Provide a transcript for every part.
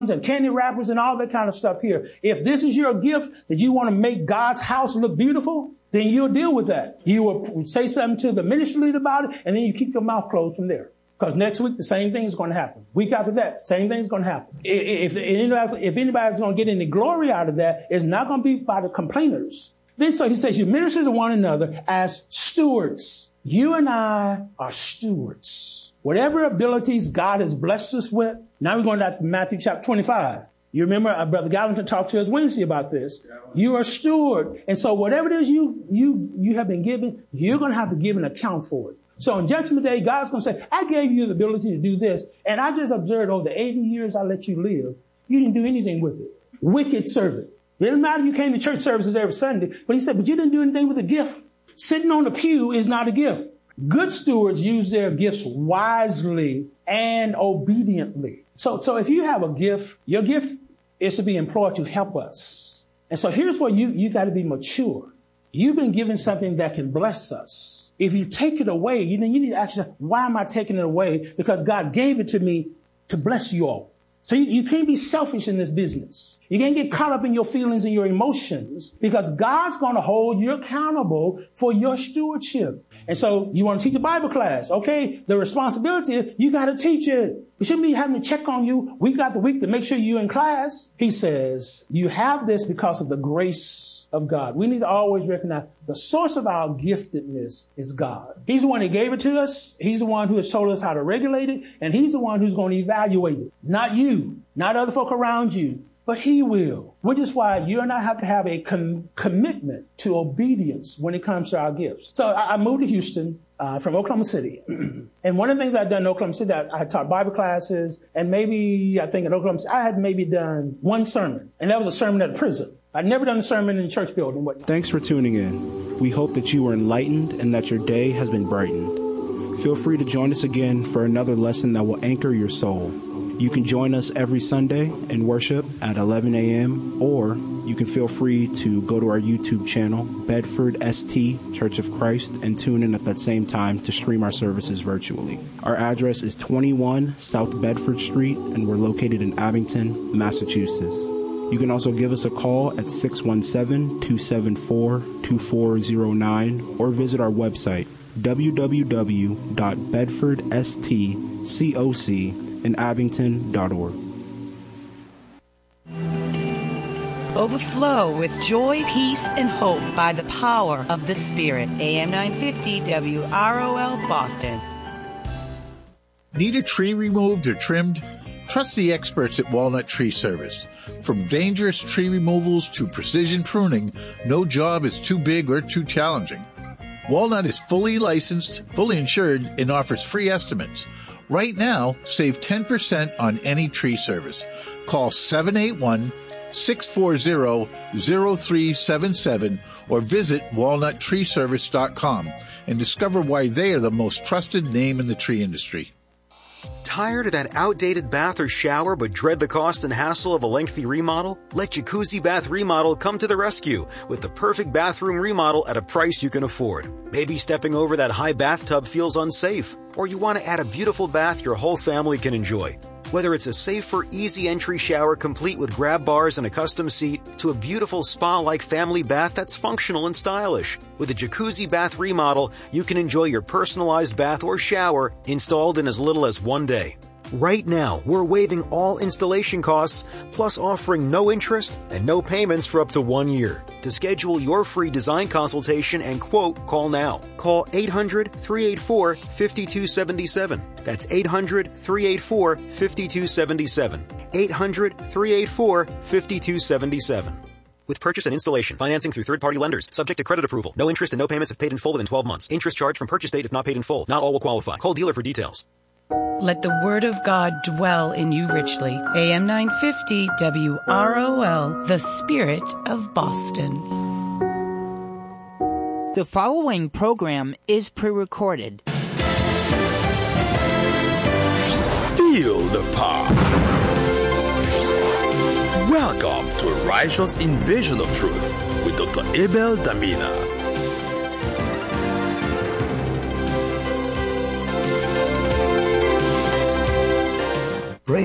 and candy wrappers and all that kind of stuff here. If this is your gift that you want to make God's house look beautiful, then you'll deal with that. You will say something to the ministry leader about it, and then you keep your mouth closed from there. Because next week, the same thing is going to happen. Week after that, same thing is going to happen. If anybody's going to get any glory out of that, it's not going to be by the complainers. Then so he says, you minister to one another as stewards. You and I are stewards. Whatever abilities God has blessed us with. Now we're going to Matthew chapter 25. You remember Brother Gallatin talked to us Wednesday about this. You are a steward. And so whatever it is you have been given, you're going to have to give an account for it. So on Judgment Day, God's going to say, I gave you the ability to do this. And I just observed over the 80 years I let you live, you didn't do anything with it. Wicked servant. It doesn't matter you came to church services every Sunday, but he said, but you didn't do anything with the gift. Sitting on the pew is not a gift. Good stewards use their gifts wisely and obediently. So if you have a gift, your gift is to be employed to help us. And so here's where you got to be mature. You've been given something that can bless us. If you take it away, then you need to ask yourself, why am I taking it away? Because God gave it to me to bless you all. So you can't be selfish in this business. You can't get caught up in your feelings and your emotions because God's going to hold you accountable for your stewardship. And so you want to teach a Bible class. Okay, the responsibility is you got to teach it. We shouldn't be having to check on you week after week to make sure you're in class. He says you have this because of the grace of God. We need to always recognize the source of our giftedness is God. He's the one that gave it to us. He's the one who has told us how to regulate it. And he's the one who's going to evaluate it. Not you, not other folk around you, but he will. Which is why you and I have to have a commitment to obedience when it comes to our gifts. So I moved to Houston from Oklahoma City. And one of the things I've done in Oklahoma City, I taught Bible classes. And maybe, I think in Oklahoma City, I had maybe done one sermon. And that was a sermon at a prison. I'd never done a sermon in a church building. Thanks for tuning in. We hope that you were enlightened and that your day has been brightened. Feel free to join us again for another lesson that will anchor your soul. You can join us every Sunday in worship at 11 a.m. or you can feel free to go to our YouTube channel, Bedford St. Church of Christ, and tune in at that same time to stream our services virtually. Our address is 21 South Bedford Street, and we're located in Abington, Massachusetts. You can also give us a call at 617-274-2409 or visit our website, www.bedfordstcocinabington.org. Overflow with joy, peace, and hope by the power of the Spirit. AM 950 WROL Boston. Need a tree removed or trimmed? Trust the experts at Walnut Tree Service. From dangerous tree removals to precision pruning, no job is too big or too challenging. Walnut is fully licensed, fully insured, and offers free estimates. Right now, save 10% on any tree service. Call 781-640-0377 or visit walnuttreeservice.com and discover why they are the most trusted name in the tree industry. Tired of that outdated bath or shower but dread the cost and hassle of a lengthy remodel? Let Jacuzzi Bath Remodel come to the rescue with the perfect bathroom remodel at a price you can afford. Maybe stepping over that high bathtub feels unsafe, or you want to add a beautiful bath your whole family can enjoy. Whether it's a safer, easy entry shower complete with grab bars and a custom seat to a beautiful spa-like family bath that's functional and stylish. With a Jacuzzi Bath Remodel, you can enjoy your personalized bath or shower installed in as little as 1 day. Right now, we're waiving all installation costs, plus offering no interest and no payments for up to 1 year. To schedule your free design consultation and quote, call now. Call 800-384-5277. That's 800-384-5277. 800-384-5277. With purchase and installation, financing through third-party lenders, subject to credit approval. No interest and no payments if paid in full within 12 months. Interest charged from purchase date if not paid in full. Not all will qualify. Call dealer for details. Let the word of God dwell in you richly. AM 950 WROL, the Spirit of Boston. The following program is pre-recorded. Feel the power. Welcome to a Righteous Invasion of Truth with Dr. Abel Damina. Praise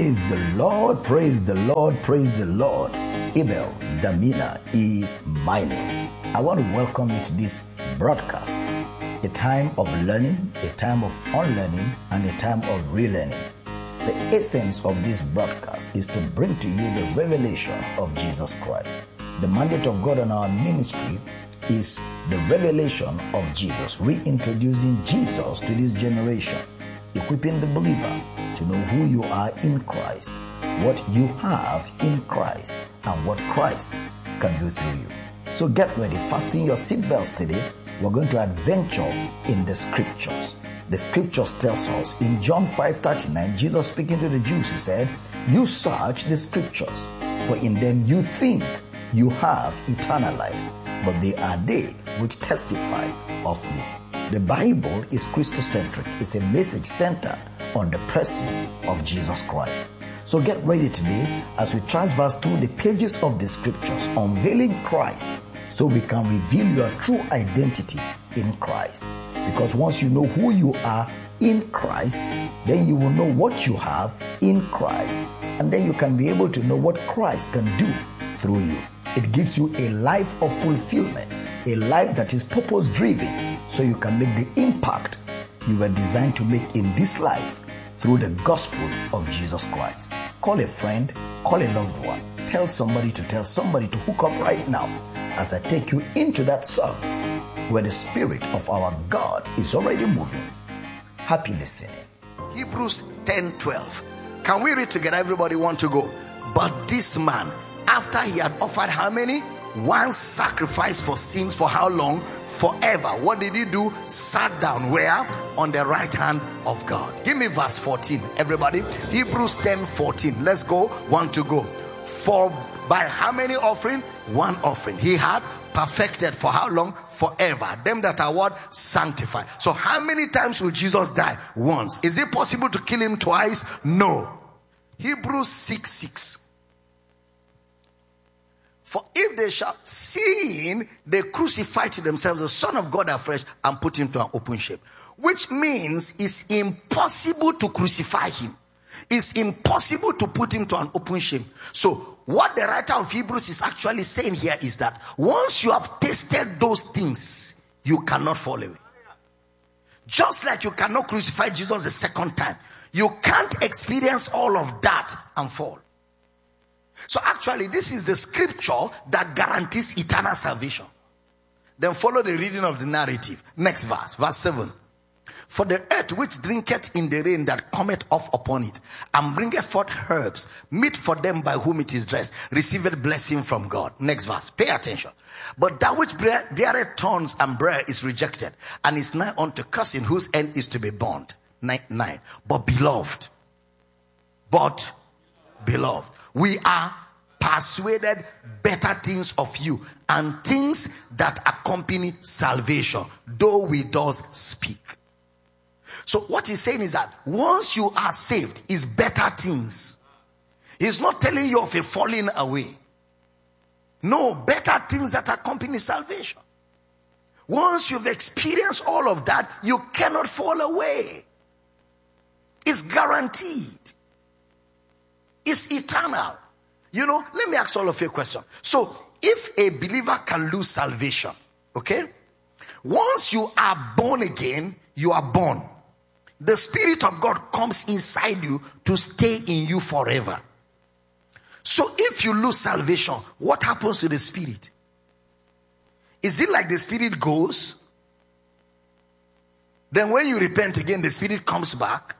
Praise the Lord, praise the Lord, praise the Lord. Abel Damina is my name. I want to welcome you to this broadcast, a time of learning, a time of unlearning, and a time of relearning. The essence of this broadcast is to bring to you the revelation of Jesus Christ. The mandate of God on our ministry is the revelation of Jesus, reintroducing Jesus to this generation, equipping the believer to know who you are in Christ, what you have in Christ, and what Christ can do through you. So get ready, fasten your seatbelts today. We're going to adventure in the scriptures. The scriptures tells us in John 5:39, Jesus speaking to the Jews, he said, "You search the scriptures, for in them you think you have eternal life, but they are they which testify of me." The Bible is Christocentric. It's a message centered on the person of Jesus Christ. So get ready today as we transverse through the pages of the scriptures, unveiling Christ so we can reveal your true identity in Christ. Because once you know who you are in Christ, then you will know what you have in Christ. And then you can be able to know what Christ can do through you. It gives you a life of fulfillment, a life that is purpose-driven, so you can make the impact you were designed to make in this life through the gospel of Jesus Christ. Call a friend, call a loved one, tell somebody to hook up right now as I take you into that service where the Spirit of our God is already moving. Happy listening. Hebrews 10:12. Can we read together? Everybody want to go. But this man, after he had offered how many? One sacrifice for sins for how long? Forever. What did he do? Sat down where? On the right hand of God. Give me verse 14, everybody. Hebrews 10:14. Let's go. Want to go. For by how many offering? One offering. He had perfected for how long? Forever. Them that are what? Sanctified. So how many times will Jesus die? Once. Is it possible to kill him twice? No. Hebrews 6:6. For if they shall, seeing they crucify to themselves the Son of God afresh and put him to an open shame. Which means it's impossible to crucify him. It's impossible to put him to an open shame. So what the writer of Hebrews is actually saying here is that once you have tasted those things, you cannot fall away. Just like you cannot crucify Jesus the second time, you can't experience all of that and fall. So actually, this is the scripture that guarantees eternal salvation. Then follow the reading of the narrative. Next verse, verse 7. For the earth which drinketh in the rain that cometh off upon it, and bringeth forth herbs, meat for them by whom it is dressed, receiveth blessing from God. Next verse, pay attention. But that which beareth thorns and briar is rejected, and is nigh unto cursing, whose end is to be burned. 9. But beloved, we are persuaded better things of you, and things that accompany salvation, though we does speak. So what he's saying is that once you are saved, is better things. He's not telling you of a falling away. No, better things that accompany salvation. Once you've experienced all of that, you cannot fall away. It's guaranteed. It's eternal. You know, let me ask all of you a question. So, if a believer can lose salvation, okay? Once you are born again, you are born. The Spirit of God comes inside you to stay in you forever. So, if you lose salvation, what happens to the Spirit? Is it like the Spirit goes? Then when you repent again, the Spirit comes back?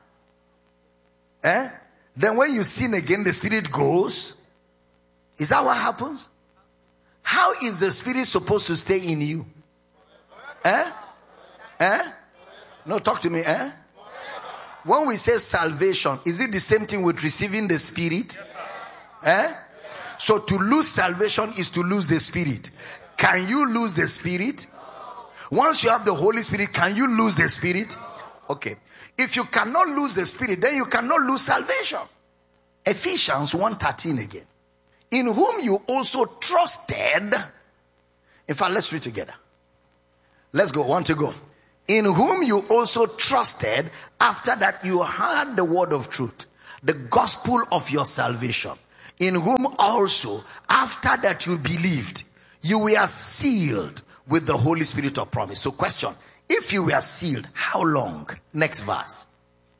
Then when you sin again, the Spirit goes? Is that what happens? How is the Spirit supposed to stay in you? No, talk to me. When we say salvation, is it the same thing with receiving the Spirit? So to lose salvation is to lose the Spirit. Can you lose the Spirit? Once you have the Holy Spirit, can you lose the Spirit? Okay. If you cannot lose the Spirit, then you cannot lose salvation. Ephesians 1:13 again. In whom you also trusted. In fact, let's read together. Let's go. Want to go. In whom you also trusted, after that you heard the word of truth, the gospel of your salvation, in whom also, after that you believed, you were sealed with the Holy Spirit of promise. So question, if you were sealed, how long? Next verse.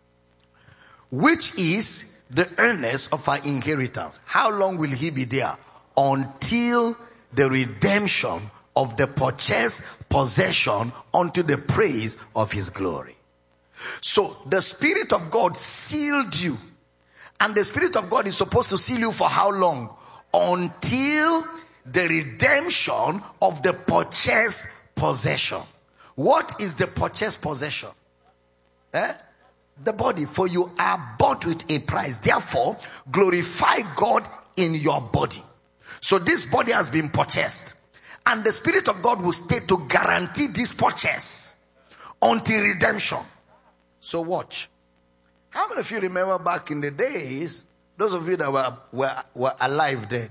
Which is the earnest of our inheritance. How long will he be there? Until the redemption of the purchased possession unto the praise of his glory. So the Spirit of God sealed you. And the Spirit of God is supposed to seal you for how long? Until the redemption of the purchased possession. What is the purchased possession? The body. For you are bought with a price. Therefore, glorify God in your body. So this body has been purchased. And the Spirit of God will stay to guarantee this purchase until redemption. So watch. How many of you remember back in the days, those of you that were alive then,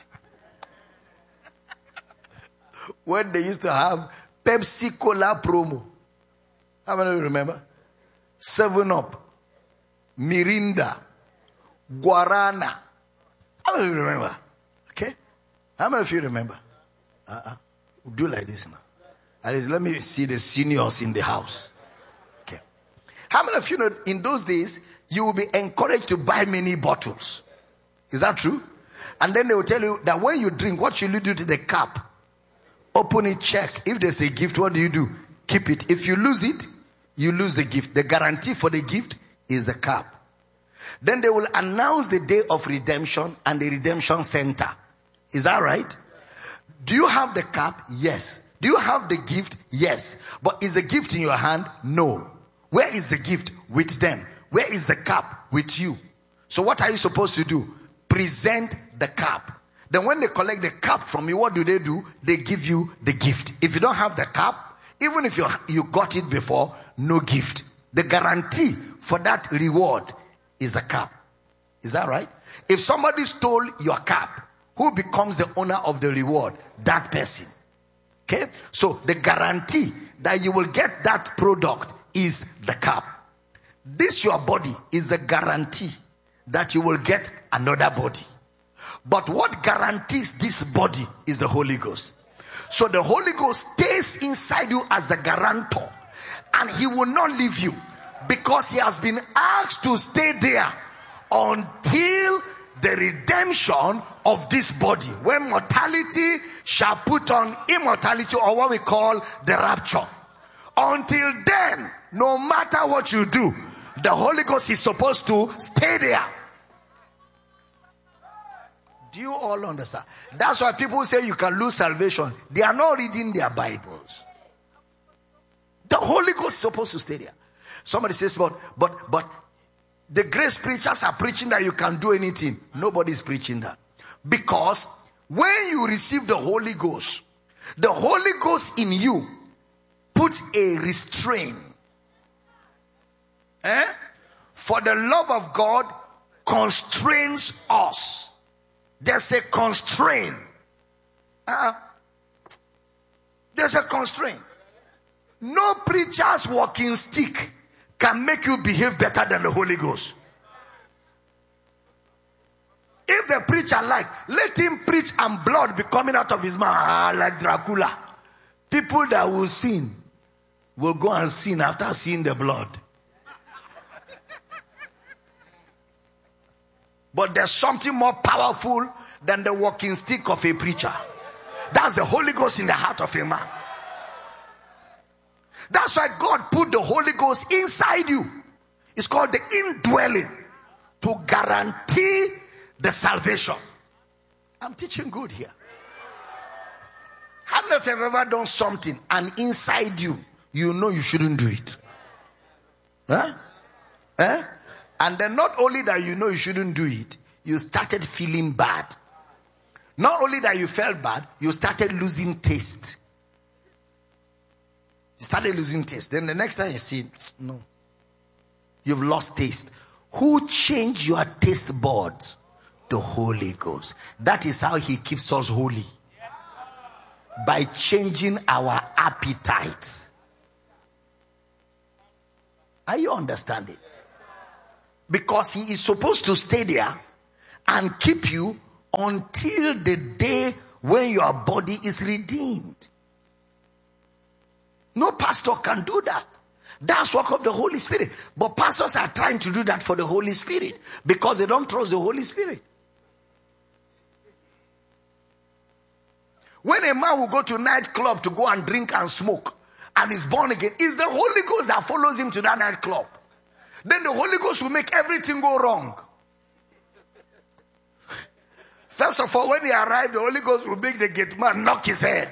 when they used to have Pepsi Cola promo? How many of you remember? 7-Up, Mirinda, Guarana. How many of you remember? Okay? How many of you remember? Do like this now. At least let me see the seniors in the house. Okay. How many of you know in those days you will be encouraged to buy many bottles? Is that true? And then they will tell you that when you drink, what should you do to the cup? Open it, check. If there's a gift, what do? Keep it. If you lose it, you lose the gift. The guarantee for the gift is the cup. Then they will announce the day of redemption and the redemption center. Is that right? Do you have the cup? Yes. Do you have the gift? Yes. But is the gift in your hand? No. Where is the gift? With them. Where is the cup? With you. So what are you supposed to do? Present the cup. Then when they collect the cup from you, what do? They give you the gift. If you don't have the cup, even if you got it before, no gift. The guarantee for that reward is a cup. Is that right? If somebody stole your cup, who becomes the owner of the reward? That person. Okay? So the guarantee that you will get that product is the cup. This your body is the guarantee that you will get another body. But what guarantees this body is the Holy Ghost. So the Holy Ghost stays inside you as the guarantor. And he will not leave you. Because he has been asked to stay there until the redemption of this body. When mortality shall put on immortality, or what we call the rapture. Until then, no matter what you do, the Holy Ghost is supposed to stay there. Do you all understand? That's why people say you can lose salvation. They are not reading their Bibles. The Holy Ghost is supposed to stay there. Somebody says, but the grace preachers are preaching that you can do anything. Nobody is preaching that. Because when you receive the Holy Ghost in you puts a restraint. For the love of God constrains us. There's a constraint. There's a constraint. No preacher's walking stick can make you behave better than the Holy Ghost. If the preacher let him preach and blood be coming out of his mouth like Dracula. People that will sin will go and sin after seeing the blood. But there's something more powerful than the walking stick of a preacher. That's the Holy Ghost in the heart of a man. That's why God put the Holy Ghost inside you. It's called the indwelling, to guarantee the salvation. I'm teaching good here. How many of you have ever done something and inside you, you know you shouldn't do it? And then not only that you know you shouldn't do it, you started feeling bad. Not only that you felt bad, you started losing taste. You started losing taste. Then the next time you see it, no. You've lost taste. Who changed your taste buds? The Holy Ghost. That is how he keeps us holy. By changing our appetites. Are you understanding? Because he is supposed to stay there and keep you until the day when your body is redeemed. No pastor can do that. That's work of the Holy Spirit. But pastors are trying to do that for the Holy Spirit because they don't trust the Holy Spirit. When a man will go to a nightclub to go and drink and smoke and is born again, it's the Holy Ghost that follows him to that nightclub. Then the Holy Ghost will make everything go wrong. First of all, when he arrived, the Holy Ghost will make the gate man knock his head.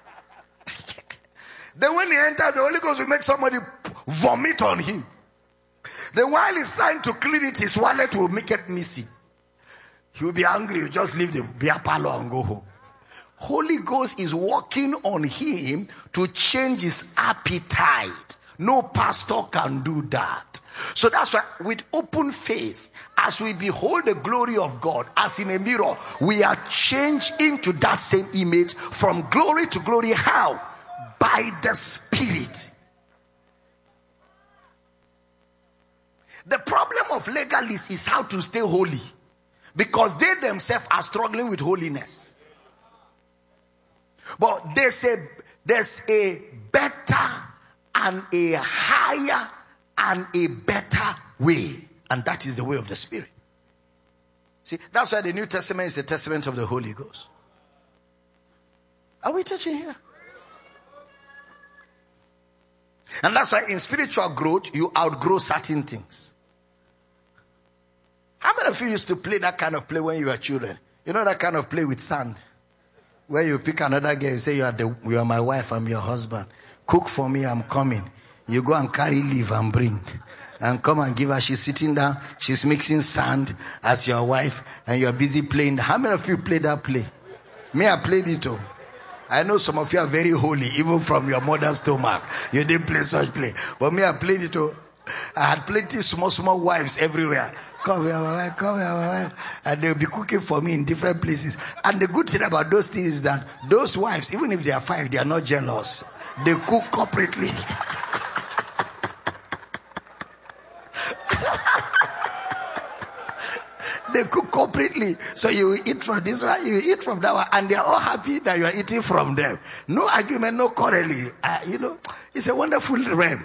Then when he enters, the Holy Ghost will make somebody vomit on him. Then while he's trying to clean it, his wallet will make it missing. He will be angry. He'll just leave the beer parlor and go home. Holy Ghost is working on him to change his appetite. No pastor can do that. So that's why with open face, as we behold the glory of God, as in a mirror, we are changed into that same image from glory to glory. How? By the Spirit. The problem of legalists is how to stay holy, because they themselves are struggling with holiness. But there's a better and a higher and a better way, and that is the way of the Spirit. See, that's why the New Testament is the testament of the Holy Ghost. Are we touching here? And that's why in spiritual growth, you outgrow certain things. How many of you used to play that kind of play when you were children? You know that kind of play with sand? Where you pick another girl, you say, you are my wife, I'm your husband. Cook for me, I'm coming. You go and carry leaf and bring. And come and give her. She's sitting down, she's mixing sand as your wife, and you're busy playing. How many of you played that play? Me, I played it too. I know some of you are very holy, even from your mother's stomach. You didn't play such play. But me, I played it too. I had plenty small wives everywhere. Come here, my wife, come here, my wife. And they'll be cooking for me in different places. And the good thing about those things is that those wives, even if they are 5, they are not jealous. They cook corporately. They cook corporately. So you eat from this one, you eat from that one, and they are all happy that you are eating from them. No argument, no quarreling. It's a wonderful realm.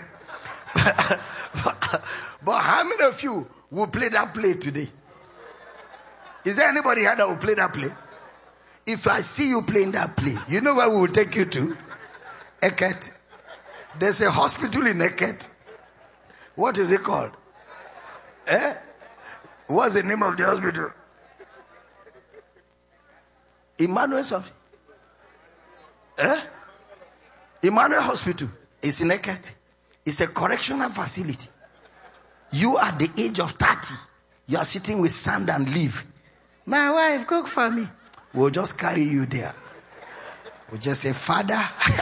But how many of you will play that play today? Is there anybody here that will play that play? If I see you playing that play, you know where we will take you to? Eket. There's a hospital in Eket. What is it called? What's the name of the hospital? Emmanuel something. Emmanuel Hospital is in Eket. It's a correctional facility. You at the age of 30, you are sitting with sand and leaf. My wife, cook for me. We'll just carry you there. We'll just say, Father,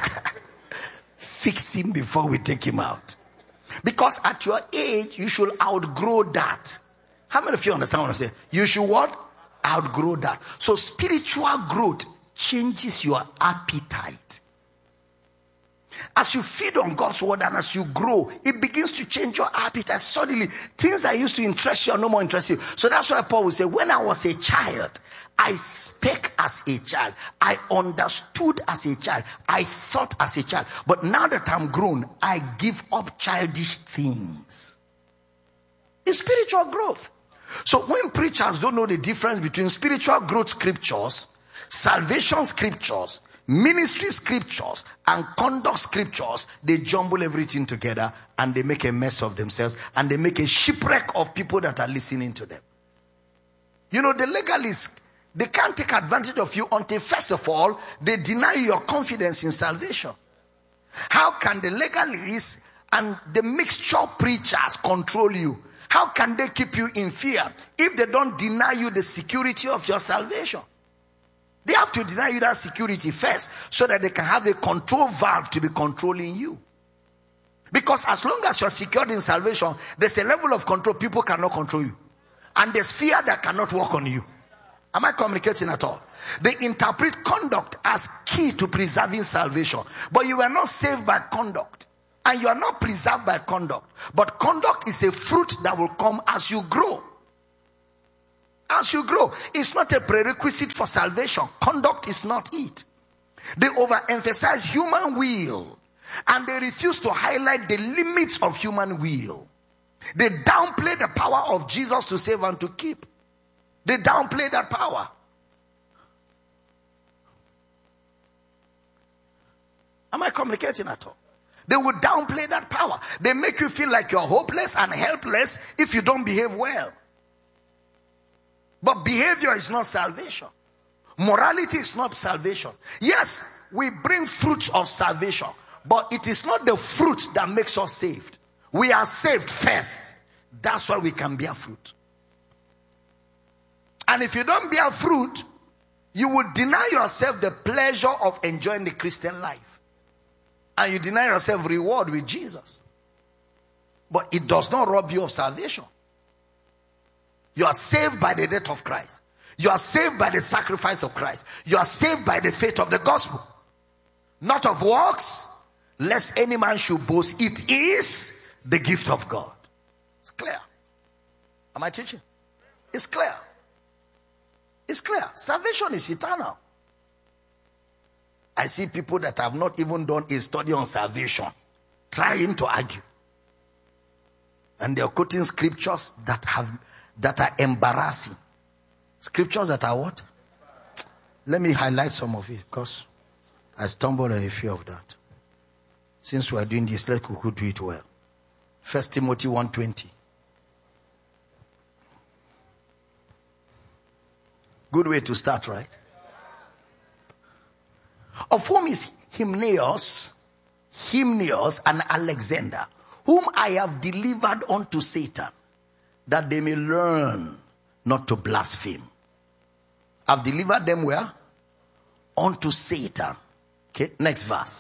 fix him before we take him out. Because at your age, you should outgrow that. How many of you understand what I'm saying? You should what? Outgrow that. So spiritual growth changes your appetite. As you feed on God's word and as you grow, it begins to change your appetite. Suddenly, things that used to interest you are no more interesting. So that's why Paul will say, when I was a child, I spake as a child. I understood as a child. I thought as a child. But now that I'm grown, I give up childish things. It's spiritual growth. So when preachers don't know the difference between spiritual growth scriptures, salvation scriptures, ministry scriptures, and conduct scriptures, they jumble everything together and they make a mess of themselves and they make a shipwreck of people that are listening to them. You know, the legalists, they can't take advantage of you until first of all, they deny your confidence in salvation. How can the legalists and the mixture preachers control you? How can they keep you in fear if they don't deny you the security of your salvation? They have to deny you that security first so that they can have the control valve to be controlling you. Because as long as you are secured in salvation, there's a level of control people cannot control you. And there's fear that cannot work on you. Am I communicating at all? They interpret conduct as key to preserving salvation. But you were not saved by conduct. And you are not preserved by conduct. But conduct is a fruit that will come as you grow. As you grow. It's not a prerequisite for salvation. Conduct is not it. They overemphasize human will. And they refuse to highlight the limits of human will. They downplay the power of Jesus to save and to keep. They downplay that power. Am I communicating at all? They would downplay that power. They make you feel like you're hopeless and helpless if you don't behave well. But behavior is not salvation. Morality is not salvation. Yes, we bring fruits of salvation, but it is not the fruit that makes us saved. We are saved first. That's why we can bear fruit. And if you don't bear fruit, you will deny yourself the pleasure of enjoying the Christian life. And you deny yourself reward with Jesus. But it does not rob you of salvation. You are saved by the death of Christ. You are saved by the sacrifice of Christ. You are saved by the faith of the gospel. Not of works, lest any man should boast. It is the gift of God. It's clear. Am I teaching? It's clear. It's clear. Salvation is eternal. I see people that have not even done a study on salvation trying to argue. And they're quoting scriptures that are embarrassing. Scriptures that are what? Let me highlight some of it because I stumbled on a few of that. Since we are doing this, let's do it well. 1 Timothy 1:20. Good way to start, right? Of whom is Hymenaeus and Alexander, whom I have delivered unto Satan, that they may learn not to blaspheme. I've delivered them where? Unto Satan. Okay, next verse.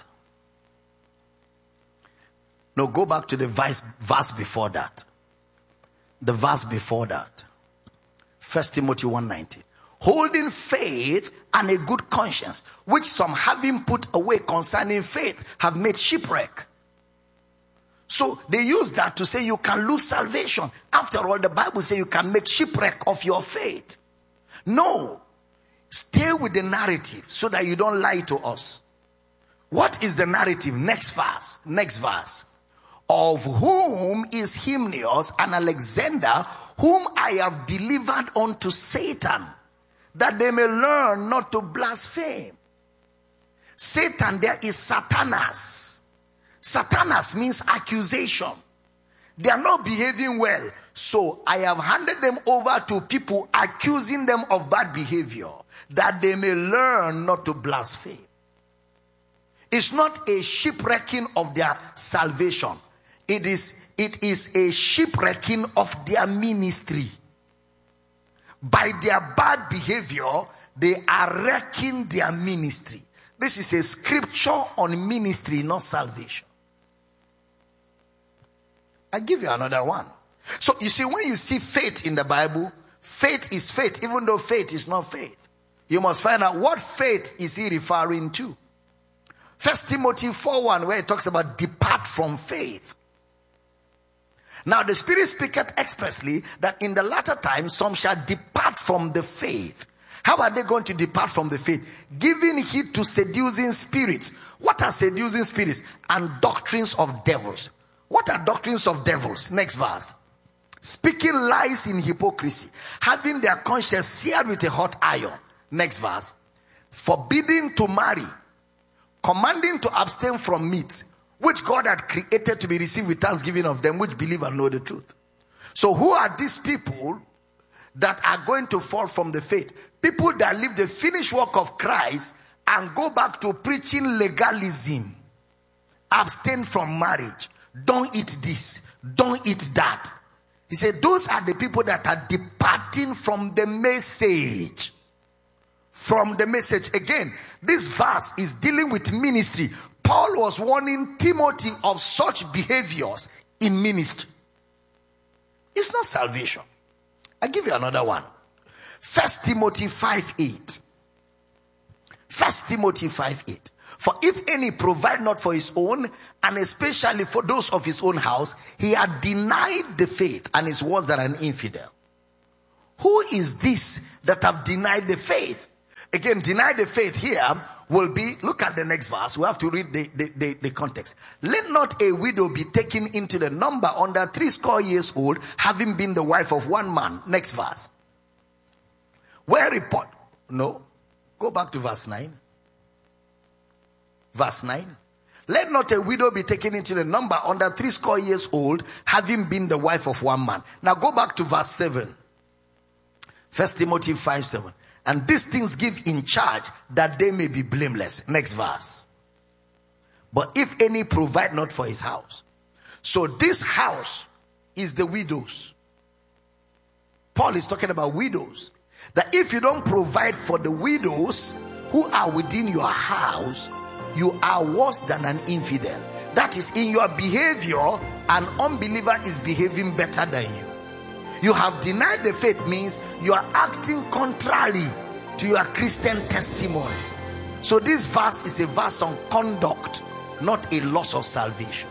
No, go back to the verse before that. The verse before that. 1 Timothy 1:19. Holding faith and a good conscience, which some having put away concerning faith have made shipwreck. So they use that to say you can lose salvation. After all, the Bible says you can make shipwreck of your faith. No. Stay with the narrative so that you don't lie to us. What is the narrative? Next verse. Next verse. Of whom is Hymenaeus and Alexander, whom I have delivered unto Satan, that they may learn not to blaspheme. Satan, there is Satanas. Satanas means accusation. They are not behaving well. So I have handed them over to people accusing them of bad behavior, that they may learn not to blaspheme. It's not a shipwrecking of their salvation. It is a shipwrecking of their ministry. By their bad behavior, they are wrecking their ministry. This is a scripture on ministry, not salvation. I give you another one. So you see, when you see faith in the Bible, faith is faith, even though faith is not faith. You must find out what faith is he referring to. 1 Timothy 4:1, where it talks about depart from faith. Now the Spirit speaketh expressly that in the latter time some shall depart from the faith. How are they going to depart from the faith? Giving heed to seducing spirits. What are seducing spirits? And doctrines of devils. What are doctrines of devils? Next verse. Speaking lies in hypocrisy, having their conscience seared with a hot iron. Next verse. Forbidding to marry, commanding to abstain from meat, which God had created to be received with thanksgiving of them which believe and know the truth. So who are these people that are going to fall from the faith? People that leave the finished work of Christ and go back to preaching legalism. Abstain from marriage. Don't eat this. Don't eat that. He said those are the people that are departing from the message. From the message. Again, this verse is dealing with ministry. Paul was warning Timothy of such behaviors in ministry. It's not salvation. I'll give you another one. 1 Timothy 5:8. 1 Timothy 5:8. For if any provide not for his own, and especially for those of his own house, he had denied the faith and is worse than an infidel. Who is this that have denied the faith? Again, deny the faith here will be, look at the next verse. We have to read the context. Let not a widow be taken into the number under 80 years old, having been the wife of one man. Next verse. Where report? No. Go back to verse 9. Verse 9. Let not a widow be taken into the number under 80 years old, having been the wife of one man. Now go back to verse 7. 1 Timothy 5:7. And these things give in charge, that they may be blameless. Next verse. But if any provide not for his house. So this house is the widows. Paul is talking about widows. That if you don't provide for the widows who are within your house, you are worse than an infidel. That is, in your behavior, an unbeliever is behaving better than you. You have denied the faith means you are acting contrary to your Christian testimony. So this verse is a verse on conduct, not a loss of salvation.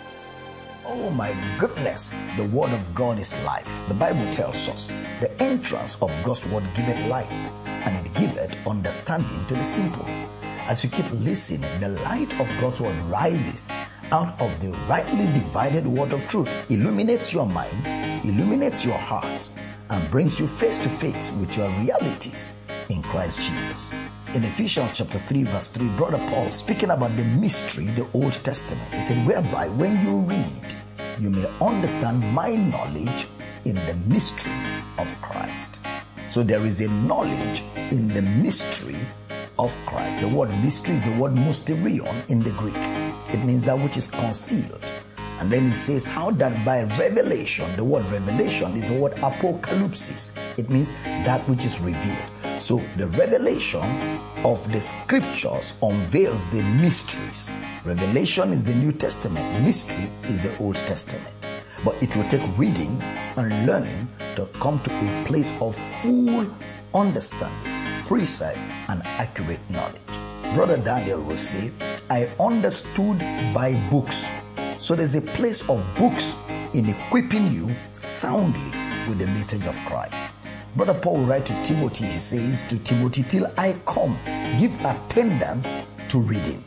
Oh my goodness, the word of God is life. The Bible tells us the entrance of God's word giveth light, and it giveth understanding to the simple. As you keep listening, the light of God's word rises out of the rightly divided word of truth, illuminates your mind, illuminates your heart, and brings you face to face with your realities in Christ Jesus. In Ephesians chapter 3 verse 3, Brother Paul, speaking about the mystery, the Old Testament, he said, whereby when you read, you may understand my knowledge in the mystery of Christ. So there is a knowledge in the mystery of Christ. The word mystery is the word mysterion in the Greek. It means that which is concealed. And then he says how that by revelation, the word revelation is the word apocalypsis. It means that which is revealed. So the revelation of the scriptures unveils the mysteries. Revelation is the New Testament. Mystery is the Old Testament. But it will take reading and learning to come to a place of full understanding, precise and accurate knowledge. Brother Daniel will say, I understood by books. So there's a place of books in equipping you soundly with the message of Christ. Brother Paul will write to Timothy, he says to Timothy, till I come, give attendance to reading.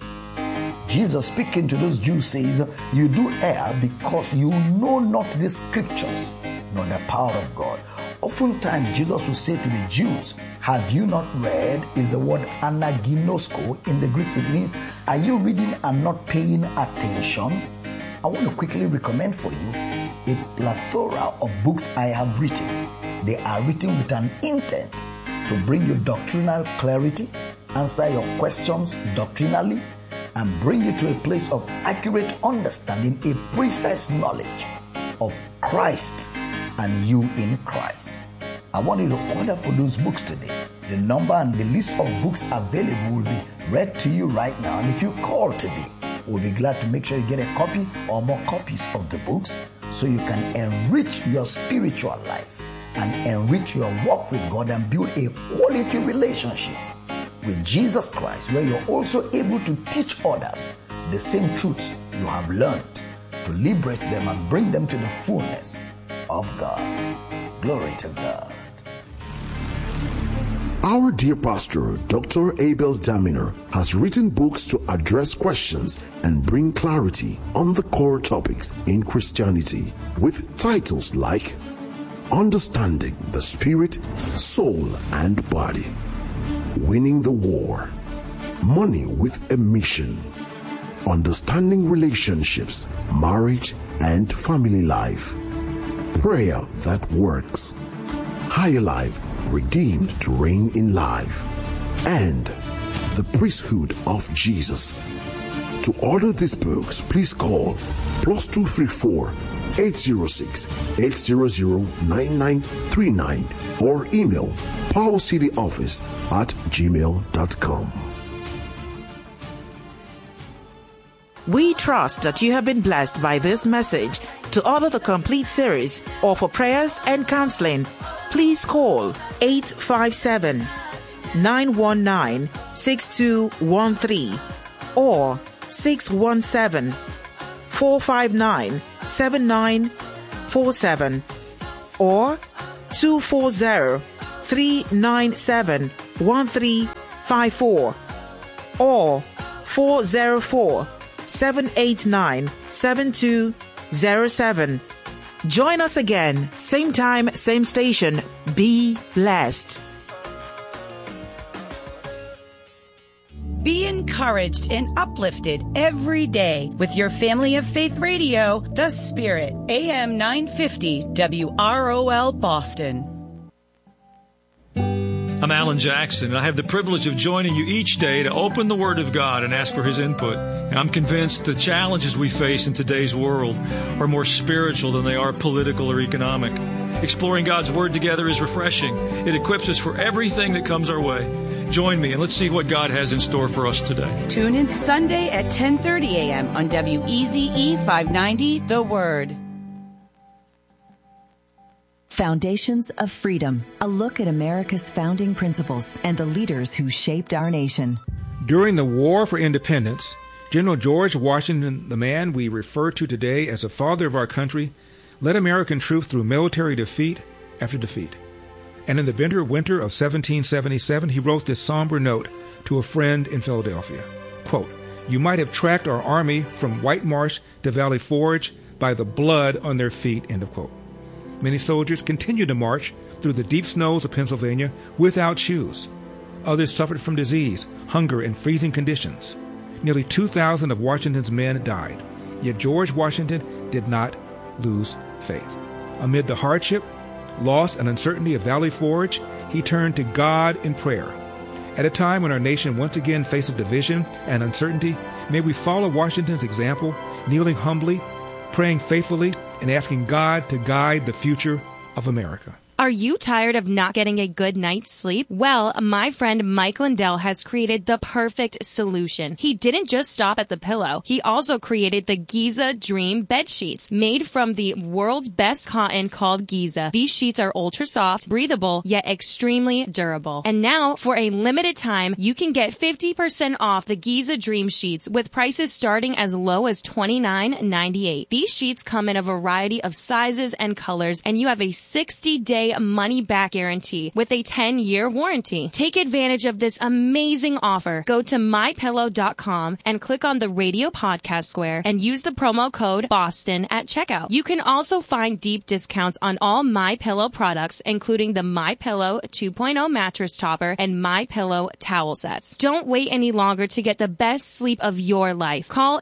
Jesus speaking to those Jews says, you do err because you know not the scriptures, nor the power of God. Oftentimes Jesus will say to the Jews, have you not read? Is the word anaginosko in the Greek. It means, are you reading and not paying attention? I want to quickly recommend for you a plethora of books I have written. They are written with an intent to bring you doctrinal clarity, answer your questions doctrinally, and bring you to a place of accurate understanding, a precise knowledge of Christ and you in Christ. I want you to order for those books today. The number and the list of books available will be read to you right now. And if you call today, we'll be glad to make sure you get a copy or more copies of the books so you can enrich your spiritual life and enrich your walk with God and build a quality relationship with Jesus Christ, where you're also able to teach others the same truths you have learned, to liberate them and bring them to the fullness of God. Glory to God. Our dear pastor, Dr. Abel Daminer, has written books to address questions and bring clarity on the core topics in Christianity, with titles like Understanding the Spirit, Soul, and Body, Winning the War, Money with a Mission, Understanding Relationships, Marriage and Family Life, Prayer That Works, Higher Life, Redeemed to Reign in Life, and The Priesthood of Jesus. To order these books, please call +234 806 800 9939 or email powercityoffice@gmail.com. We trust that you have been blessed by this message. To order the complete series or for prayers and counseling, please call 857-919-6213 or 617-459-7947 or 240-397-1354 or 404-789-7207. Join us again, same time, same station. Be blessed. Be encouraged and uplifted every day with your Family of Faith Radio, The Spirit, AM 950 WROL Boston. I'm Alan Jackson, and I have the privilege of joining you each day to open the Word of God and ask for His input. And I'm convinced the challenges we face in today's world are more spiritual than they are political or economic. Exploring God's Word together is refreshing. It equips us for everything that comes our way. Join me and let's see what God has in store for us today. Tune in Sunday at 10:30 a.m. on WEZE 590, The Word. Foundations of Freedom, a look at America's founding principles and the leaders who shaped our nation. During the War for Independence, General George Washington, the man we refer to today as the father of our country, led American troops through military defeat after defeat. And in the bitter winter of 1777, he wrote this somber note to a friend in Philadelphia. Quote, "You might have tracked our army from White Marsh to Valley Forge by the blood on their feet," end of quote. Many soldiers continued to march through the deep snows of Pennsylvania without shoes. Others suffered from disease, hunger, and freezing conditions. Nearly 2,000 of Washington's men died. Yet George Washington did not lose faith. Amid the hardship, loss, and uncertainty of Valley Forge, he turned to God in prayer. At a time when our nation once again faces division and uncertainty, may we follow Washington's example, kneeling humbly, praying faithfully, and asking God to guide the future of America. Are you tired of not getting a good night's sleep? Well, my friend Mike Lindell has created the perfect solution. He didn't just stop at the pillow. He also created the Giza Dream bed sheets, made from the world's best cotton called Giza. These sheets are ultra soft, breathable, yet extremely durable. And now, for a limited time, you can get 50% off the Giza Dream sheets with prices starting as low as $29.98. These sheets come in a variety of sizes and colors, and you have a 60-day money-back guarantee with a 10-year warranty. Take advantage of this amazing offer. Go to MyPillow.com and click on the radio podcast square and use the promo code BOSTON at checkout. You can also find deep discounts on all MyPillow products, including the MyPillow 2.0 mattress topper and MyPillow towel sets. Don't wait any longer to get the best sleep of your life. Call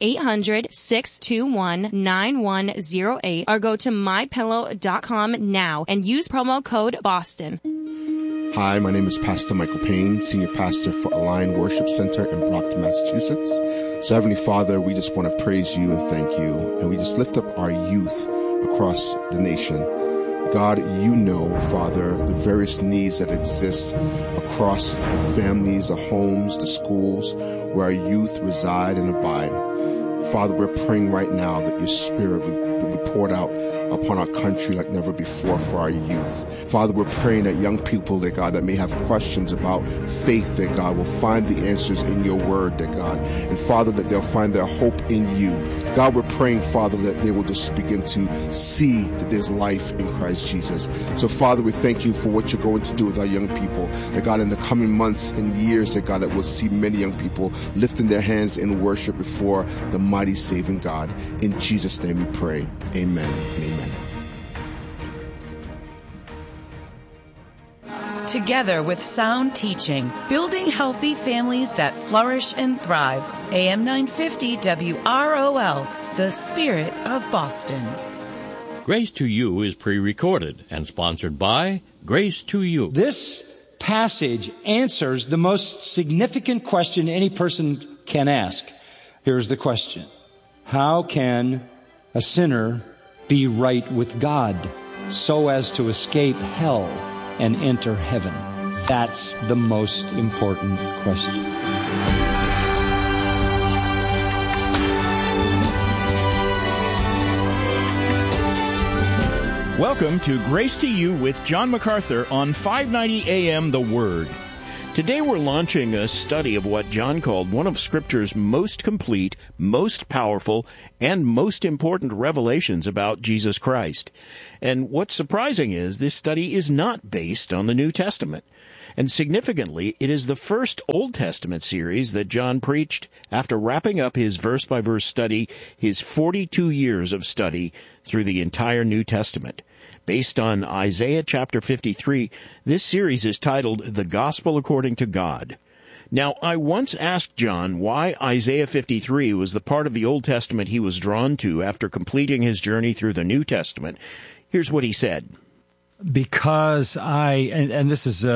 800-621-9108 or go to MyPillow.com now and use promo code BOSTON. Hi, my name is Pastor Michael Payne, Senior Pastor for Align Worship Center in Brockton, Massachusetts. So Heavenly Father, we just want to praise you and thank you. And we just lift up our youth across the nation. God, you know, Father, the various needs that exist across the families, the homes, the schools where our youth reside and abide. Father, we're praying right now that your Spirit will be poured out upon our country like never before for our youth. Father, we're praying that young people, that God, that may have questions about faith, that God will find the answers in your word, that God, and Father, that they'll find their hope in you. God, we're praying, Father, that they will just begin to see that there's life in Christ Jesus. So, Father, we thank you for what you're going to do with our young people, that God, in the coming months and years, that God, that we'll see many young people lifting their hands in worship before the mighty saving God. In Jesus' name we pray. Amen and amen. Together with sound teaching, building healthy families that flourish and thrive. AM 950 WROL, the Spirit of Boston. Grace to You is pre-recorded and sponsored by Grace to You. This passage answers the most significant question any person can ask. Here's the question. How can a sinner be right with God so as to escape hell and enter heaven? That's the most important question. Welcome to Grace to You with John MacArthur on 590 AM The Word. Today we're launching a study of what John called one of Scripture's most complete, most powerful, and most important revelations about Jesus Christ. And what's surprising is this study is not based on the New Testament. And significantly, it is the first Old Testament series that John preached after wrapping up his verse-by-verse study, his 42 years of study through the entire New Testament. Based on Isaiah chapter 53, this series is titled The Gospel According to God. Now, I once asked John why Isaiah 53 was the part of the Old Testament he was drawn to after completing his journey through the New Testament. Here's what he said. Because and this is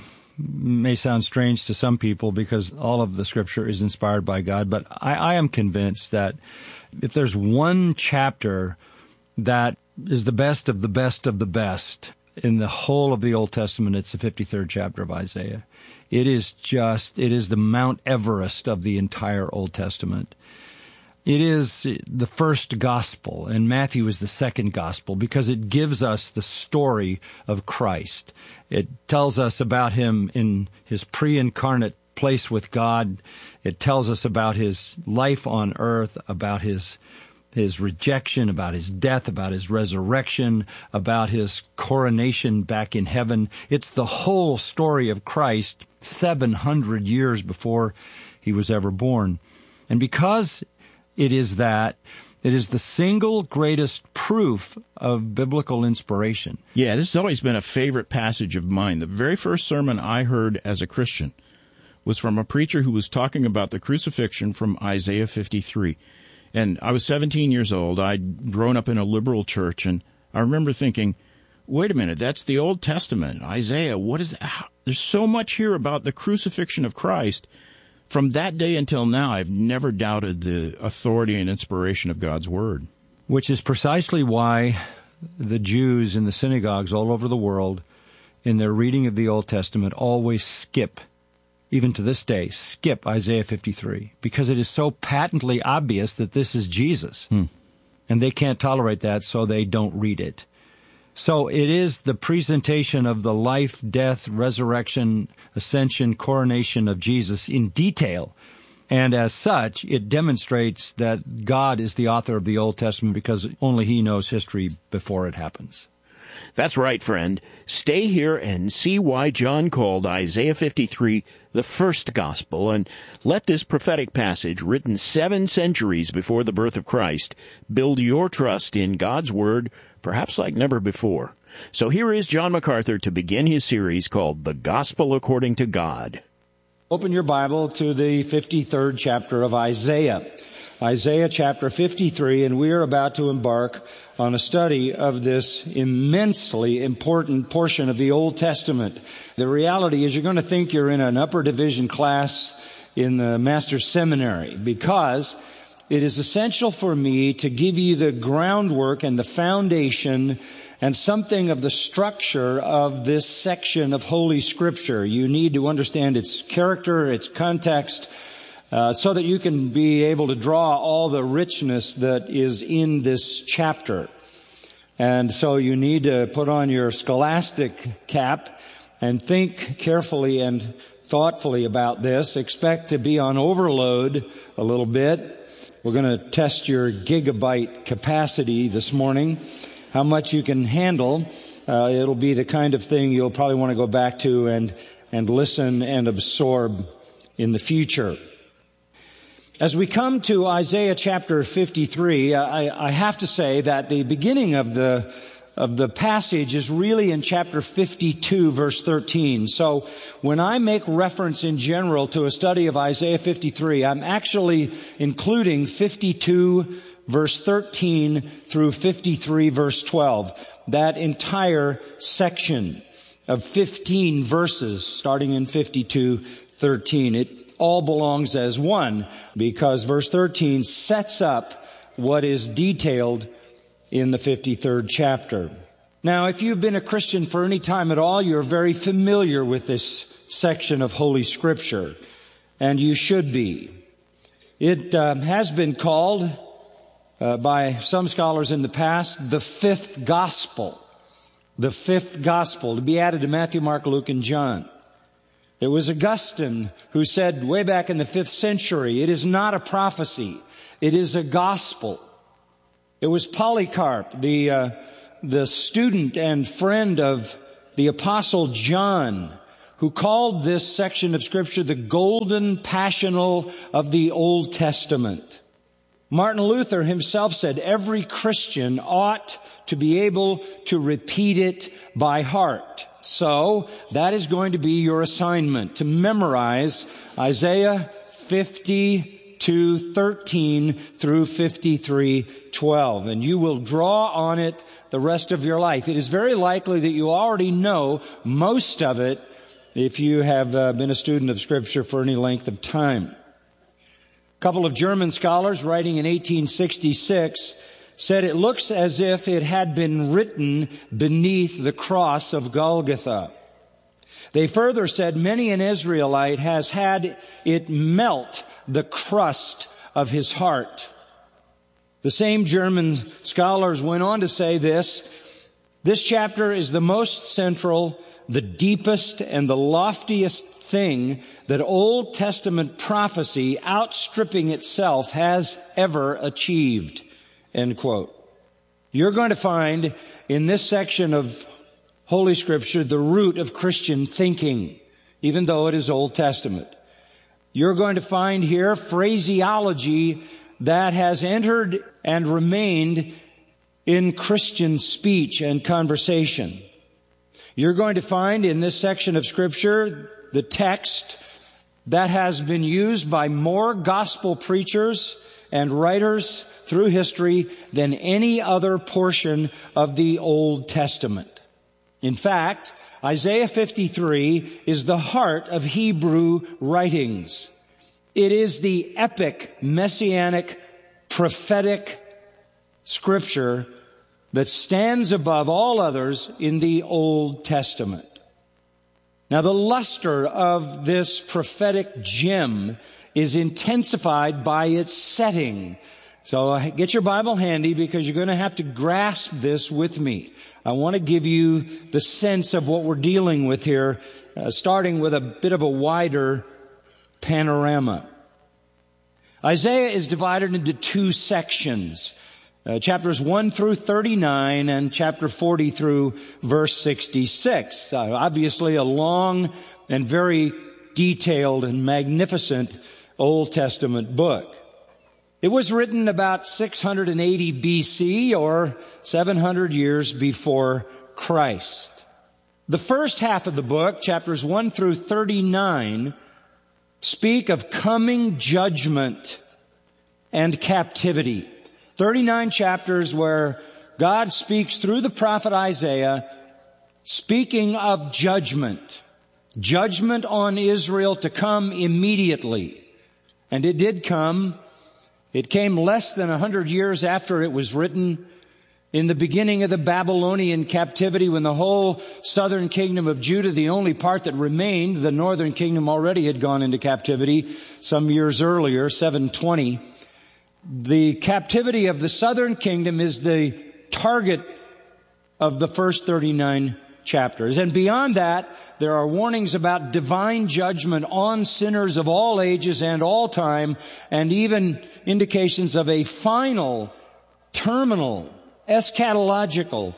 may sound strange to some people because all of the Scripture is inspired by God, but I am convinced that if there's one chapter that is the best of the best of the best in the whole of the Old Testament, it's the 53rd chapter of Isaiah. It is the Mount Everest of the entire Old Testament. It is the first gospel, and Matthew is the second gospel because it gives us the story of Christ. It tells us about him in his pre-incarnate place with God. It tells us about his life on earth, about his rejection, about his death, about his resurrection, about his coronation back in heaven. It's the whole story of Christ 700 years before he was ever born. And because it is the single greatest proof of biblical inspiration. Yeah, this has always been a favorite passage of mine. The very first sermon I heard as a Christian was from a preacher who was talking about the crucifixion from Isaiah 53. And I was 17 years old. I'd grown up in a liberal church, and I remember thinking, wait a minute, that's the Old Testament. Isaiah, what is that? There's so much here about the crucifixion of Christ. From that day until now, I've never doubted the authority and inspiration of God's Word. Which is precisely why the Jews in the synagogues all over the world, in their reading of the Old Testament, always skip, even to this day, skip Isaiah 53, because it is so patently obvious that this is Jesus. And they can't tolerate that, so they don't read it. So it is the presentation of the life, death, resurrection, ascension, coronation of Jesus in detail. And as such, it demonstrates that God is the author of the Old Testament because only he knows history before it happens. That's right, friend. Stay here and see why John called Isaiah 53 the first gospel, and let this prophetic passage, written 7 centuries before the birth of Christ, build your trust in God's Word, perhaps like never before. So here is John MacArthur to begin his series called The Gospel According to God. Open your Bible to the 53rd chapter of Isaiah. Isaiah chapter 53, and we are about to embark on a study of this immensely important portion of the Old Testament. The reality is you're going to think you're in an upper division class in the Master's Seminary because it is essential for me to give you the groundwork and the foundation and something of the structure of this section of Holy Scripture. You need to understand its character, its context, so that you can be able to draw all the richness that is in this chapter. And so you need to put on your scholastic cap and think carefully and thoughtfully about this. Expect to be on overload a little bit. We're going to test your gigabyte capacity this morning, how much you can handle. It'll be the kind of thing you'll probably want to go back to and listen and absorb in the future. As we come to Isaiah chapter 53, I have to say that the beginning of the passage is really in chapter 52, verse 13. So when I make reference in general to a study of Isaiah 53, I'm actually including 52, verse 13 through 53, verse 12. That entire section of 15 verses, starting in 52:13. It all belongs as one, because verse 13 sets up what is detailed in the 53rd chapter. Now, if you've been a Christian for any time at all, you're very familiar with this section of Holy Scripture, and you should be. It has been called by some scholars in the past the fifth gospel. The fifth gospel, to be added to Matthew, Mark, Luke, and John. It was Augustine who said way back in the 5th century, it is not a prophecy, it is a gospel. It was Polycarp, the student and friend of the Apostle John, who called this section of Scripture the golden passional of the Old Testament. Martin Luther himself said every Christian ought to be able to repeat it by heart. So that is going to be your assignment, to memorize Isaiah 50:13 through 53:12. And you will draw on it the rest of your life. It is very likely that you already know most of it if you have been a student of Scripture for any length of time. A couple of German scholars writing in 1866 said it looks as if it had been written beneath the cross of Golgotha. They further said many an Israelite has had it melt the crust of his heart. The same German scholars went on to say this chapter is the most central, the deepest, and the loftiest thing that Old Testament prophecy, outstripping itself, has ever achieved. End quote. You're going to find in this section of Holy Scripture the root of Christian thinking, even though it is Old Testament. You're going to find here phraseology that has entered and remained in Christian speech and conversation. You're going to find in this section of Scripture the text that has been used by more gospel preachers and writers through history than any other portion of the Old Testament. In fact, Isaiah 53 is the heart of Hebrew writings. It is the epic, messianic, prophetic Scripture that stands above all others in the Old Testament. Now, the luster of this prophetic gem is intensified by its setting. So get your Bible handy because you're going to have to grasp this with me. I want to give you the sense of what we're dealing with here, starting with a bit of a wider panorama. Isaiah is divided into two sections. Chapters 1 through 39 and chapter 40 through verse 66. Obviously a long and very detailed and magnificent Old Testament book. It was written about 680 BC or 700 years before Christ. The first half of the book, chapters 1 through 39, speak of coming judgment and captivity. 39 chapters where God speaks through the prophet Isaiah, speaking of judgment. Judgment on Israel to come immediately. And it did come. It came less than 100 years after it was written, in the beginning of the Babylonian captivity, when the whole southern kingdom of Judah, the only part that remained, the northern kingdom already had gone into captivity some years earlier, 720. The captivity of the southern kingdom is the target of the first 39 chapters. And beyond that, there are warnings about divine judgment on sinners of all ages and all time, and even indications of a final, terminal, eschatological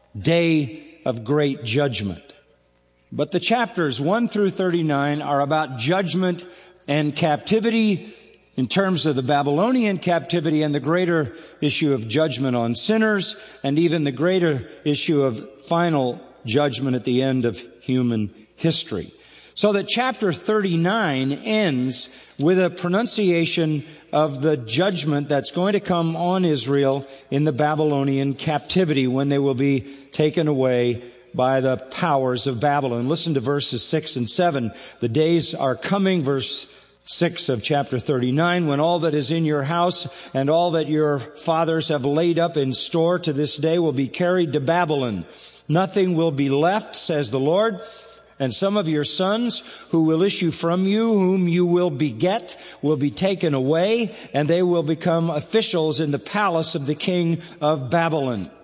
day of great judgment. But the chapters 1 through 39 are about judgment and captivity in terms of the Babylonian captivity and the greater issue of judgment on sinners, and even the greater issue of final judgment at the end of human history. So that chapter 39 ends with a pronunciation of the judgment that's going to come on Israel in the Babylonian captivity when they will be taken away by the powers of Babylon. Listen to verses 6 and 7. The days are coming, verse 6 of chapter 39, when all that is in your house and all that your fathers have laid up in store to this day will be carried to Babylon. Nothing will be left, says the Lord. And some of your sons who will issue from you, whom you will beget, will be taken away, and they will become officials in the palace of the king of Babylon.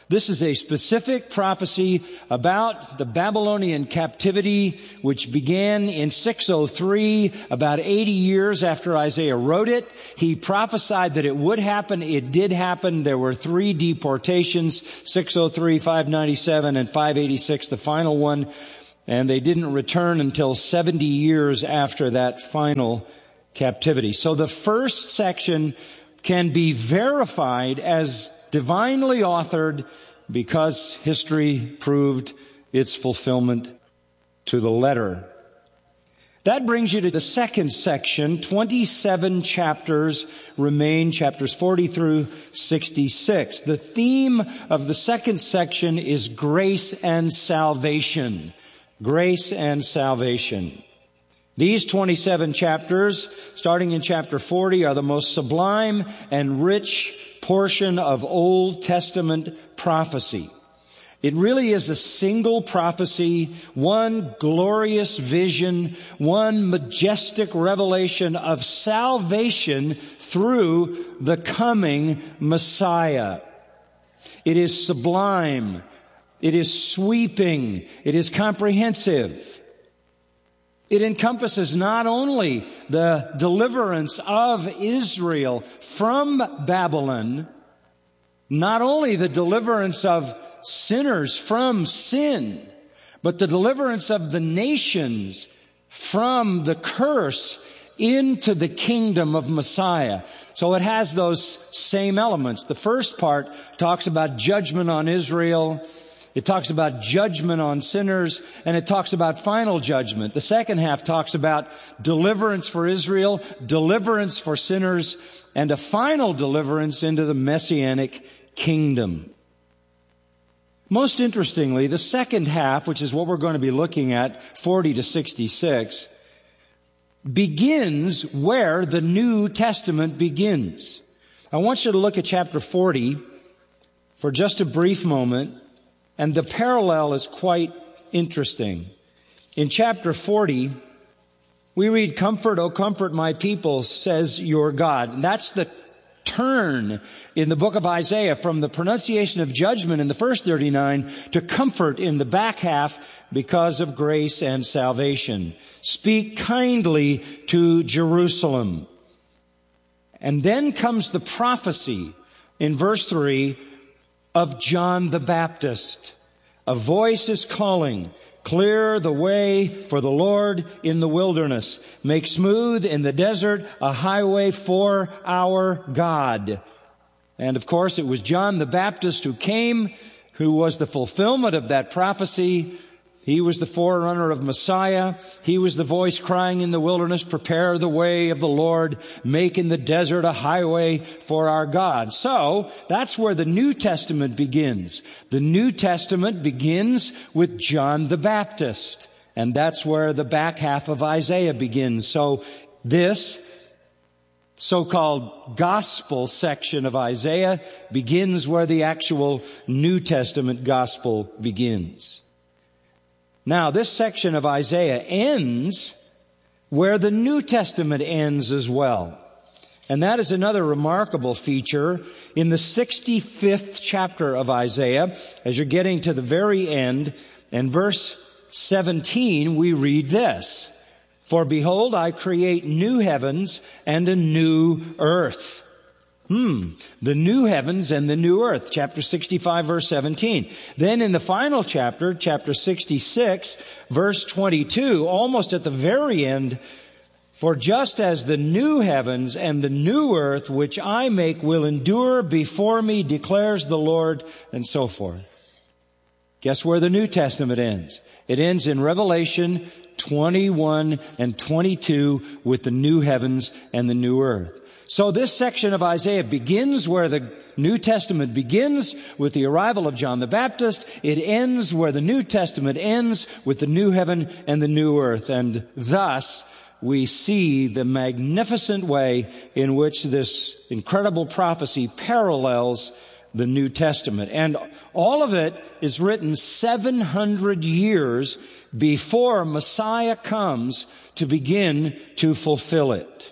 This is a specific prophecy about the Babylonian captivity, which began in 603, about 80 years after Isaiah wrote it. He prophesied that it would happen. It did happen. There were 3 deportations, 603, 597, and 586, the final one. And they didn't return until 70 years after that final captivity. So the first section can be verified as divinely authored because history proved its fulfillment to the letter. That brings you to the second section. 27 chapters remain, chapters 40 through 66. The theme of the second section is grace and salvation. Grace and salvation. These 27 chapters, starting in chapter 40, are the most sublime and rich portion of Old Testament prophecy. It really is a single prophecy, one glorious vision, one majestic revelation of salvation through the coming Messiah. It is sublime. It is sweeping. It is comprehensive. It encompasses not only the deliverance of Israel from Babylon, not only the deliverance of sinners from sin, but the deliverance of the nations from the curse into the kingdom of Messiah. So it has those same elements. The first part talks about judgment on Israel. It talks about judgment on sinners, and it talks about final judgment. The second half talks about deliverance for Israel, deliverance for sinners, and a final deliverance into the Messianic kingdom. Most interestingly, the second half, which is what we're going to be looking at, 40 to 66, begins where the New Testament begins. I want you to look at chapter 40 for just a brief moment. And the parallel is quite interesting. In chapter 40, we read, "Comfort, O comfort my people, says your God." And that's the turn in the book of Isaiah from the pronunciation of judgment in the first 39 to comfort in the back half because of grace and salvation. Speak kindly to Jerusalem. And then comes the prophecy in verse 3 of John the Baptist. A voice is calling, "Clear the way for the Lord in the wilderness. Make smooth in the desert a highway for our God." And of course, it was John the Baptist who came, who was the fulfillment of that prophecy. He was the forerunner of Messiah. He was the voice crying in the wilderness, "Prepare the way of the Lord, make in the desert a highway for our God." So, that's where the New Testament begins. The New Testament begins with John the Baptist. And that's where the back half of Isaiah begins. So, this so-called gospel section of Isaiah begins where the actual New Testament gospel begins. Now, this section of Isaiah ends where the New Testament ends as well. And that is another remarkable feature. In the 65th chapter of Isaiah, as you're getting to the very end, in verse 17, we read this: "For behold, I create new heavens and a new earth." The new heavens and the new earth, chapter 65, verse 17. Then in the final chapter, chapter 66, verse 22, almost at the very end, "For just as the new heavens and the new earth which I make will endure before me, declares the Lord," and so forth. Guess where the New Testament ends? It ends in Revelation 21 and 22 with the new heavens and the new earth. So this section of Isaiah begins where the New Testament begins, with the arrival of John the Baptist. It ends where the New Testament ends, with the new heaven and the new earth. And thus, we see the magnificent way in which this incredible prophecy parallels the New Testament. And all of it is written 700 years before Messiah comes to begin to fulfill it.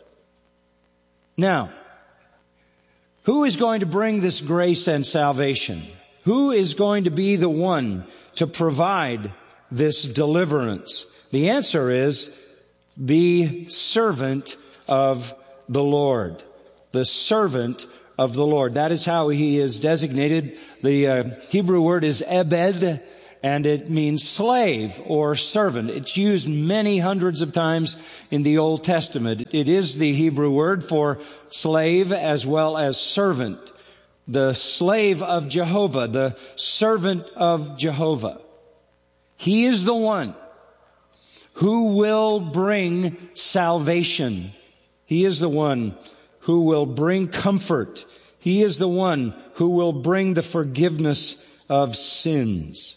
Now, who is going to bring this grace and salvation? Who is going to be the one to provide this deliverance? The answer is the servant of the Lord. The servant of the Lord. That is how he is designated. The Hebrew word is ebed, and it means slave or servant. It's used many hundreds of times in the Old Testament. It is the Hebrew word for slave as well as servant. The slave of Jehovah, the servant of Jehovah. He is the one who will bring salvation. He is the one who will bring comfort. He is the one who will bring the forgiveness of sins.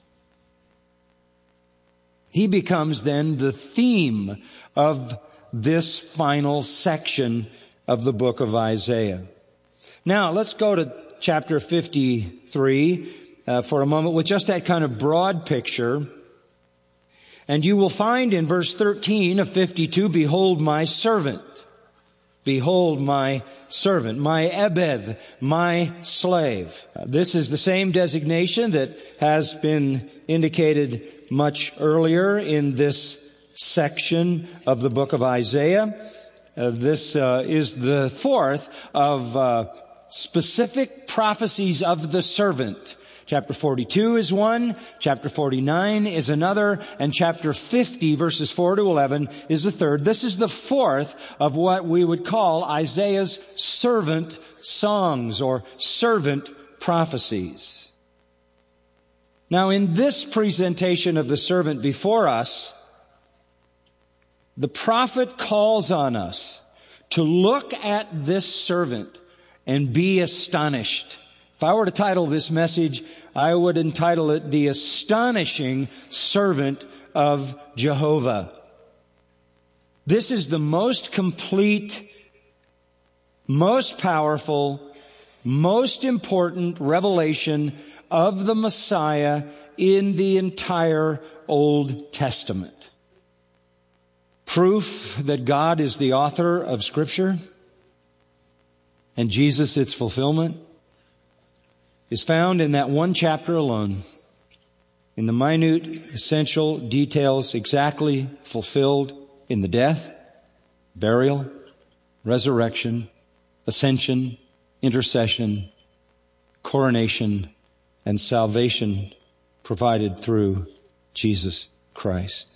He becomes then the theme of this final section of the book of Isaiah. Now, let's go to chapter 53 for a moment with just that kind of broad picture. And you will find in verse 13 of 52, behold my servant. Behold my servant, my ebed, my slave. This is the same designation that has been indicated much earlier in this section of the book of Isaiah. This is the fourth of specific prophecies of the servant. Chapter 42 is one, chapter 49 is another, and chapter 50, verses 4 to 11, is the third. This is the fourth of what we would call Isaiah's servant songs or servant prophecies. Now, in this presentation of the servant before us, the prophet calls on us to look at this servant and be astonished. If I were to title this message, I would entitle it The Astonishing Servant of Jehovah. This is the most complete, most powerful, most important revelation of the Messiah in the entire Old Testament. Proof that God is the author of Scripture and Jesus its fulfillment is found in that one chapter alone, in the minute, essential details exactly fulfilled in the death, burial, resurrection, ascension, intercession, coronation, and salvation provided through Jesus Christ.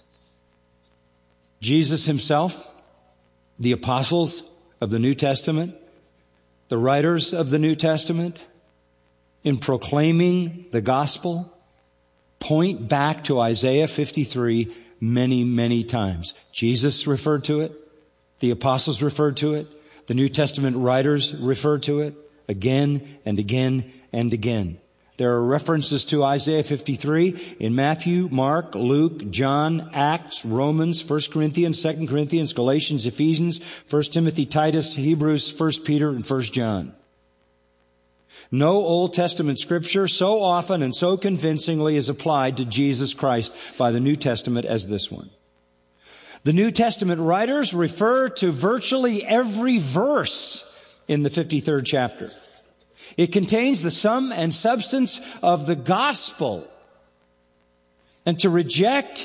Jesus himself, the apostles of the New Testament, the writers of the New Testament, in proclaiming the gospel, point back to Isaiah 53 many, many times. Jesus referred to it. The apostles referred to it. The New Testament writers referred to it again and again and again. There are references to Isaiah 53 in Matthew, Mark, Luke, John, Acts, Romans, 1 Corinthians, 2 Corinthians, Galatians, Ephesians, 1 Timothy, Titus, Hebrews, 1 Peter, and 1 John. No Old Testament scripture so often and so convincingly is applied to Jesus Christ by the New Testament as this one. The New Testament writers refer to virtually every verse in the 53rd chapter. It contains the sum and substance of the gospel. And to reject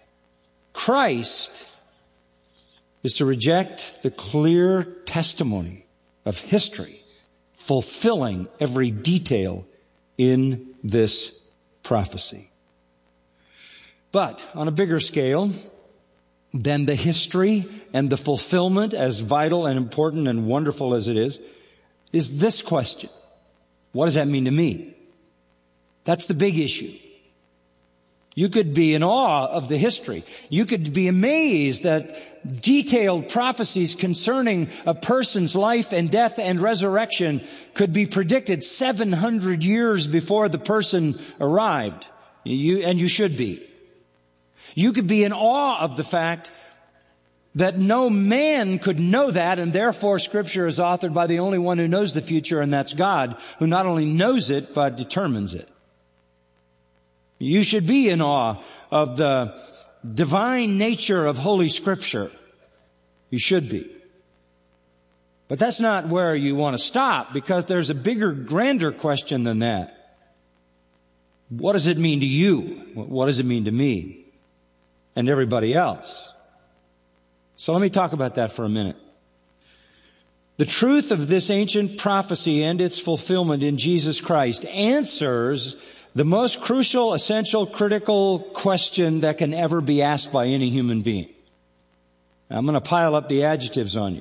Christ is to reject the clear testimony of history, fulfilling every detail in this prophecy. But on a bigger scale than the history and the fulfillment, as vital and important and wonderful as it is this question. What does that mean to me? That's the big issue. You could be in awe of the history. You could be amazed that detailed prophecies concerning a person's life and death and resurrection could be predicted 700 years before the person arrived. You should be. You could be in awe of the fact that no man could know that, and therefore Scripture is authored by the only one who knows the future, and that's God, who not only knows it, but determines it. You should be in awe of the divine nature of Holy Scripture. You should be. But that's not where you want to stop, because there's a bigger, grander question than that. What does it mean to you? What does it mean to me and everybody else? So let me talk about that for a minute. The truth of this ancient prophecy and its fulfillment in Jesus Christ answers the most crucial, essential, critical question that can ever be asked by any human being. I'm going to pile up the adjectives on you.